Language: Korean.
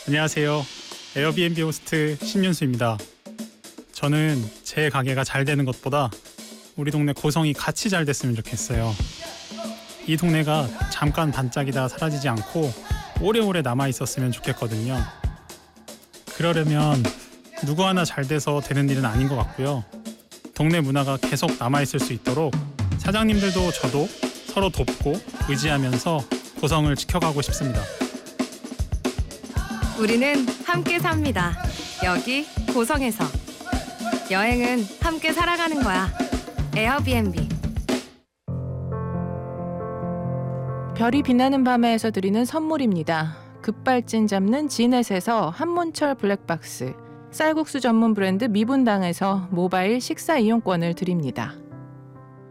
안녕하세요. 에어비앤비 호스트 신윤수입니다. 저는 제 가게가 잘 되는 것보다 우리 동네 고성이 같이 잘 됐으면 좋겠어요. 이 동네가 잠깐 반짝이다 사라지지 않고 오래오래 남아 있었으면 좋겠거든요. 그러려면 누구 하나 잘 돼서 되는 일은 아닌 것 같고요. 동네 문화가 계속 남아 있을 수 있도록 사장님들도 저도 서로 돕고 의지하면서 고성을 지켜가고 싶습니다. 우리는 함께 삽니다. 여기 고성에서. 여행은 함께 살아가는 거야. 에어비앤비. 별이 빛나는 밤에서 드리는 선물입니다. 급발진 잡는 지넷에서 한문철 블랙박스, 쌀국수 전문 브랜드 미분당에서 모바일 식사 이용권을 드립니다.